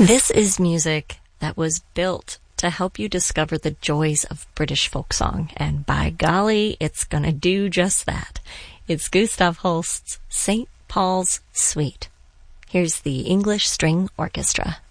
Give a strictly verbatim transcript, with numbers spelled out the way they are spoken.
This is music that was built to help you discover the joys of British folk song, and by golly, it's gonna do just that. It's Gustav Holst's Saint Paul's Suite. Here's the English String Orchestra.